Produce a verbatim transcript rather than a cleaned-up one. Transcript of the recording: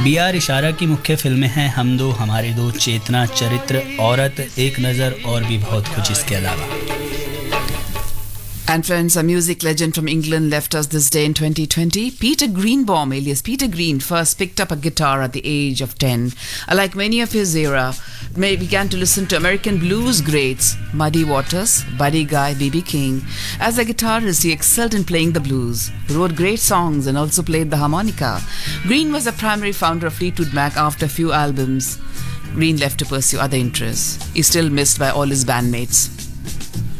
B are इशारा की मुख्य फिल्में हैं हम दो, हमारे दो, चेतना, चरित्र, औरत, एक नज़र और भी बहुत कुछ इसके अलावा. And friends, a music legend from England left us this day in twenty twenty. Peter Greenbaum, alias Peter Green, first picked up a guitar at the age of ten. Like many of his era, May began to listen to American blues greats Muddy Waters, Buddy Guy, B B King. As a guitarist, he excelled in playing the blues, wrote great songs and also played the harmonica. Green was the primary founder of Fleetwood Mac after a few albums. Green left to pursue other interests. He's still missed by all his bandmates.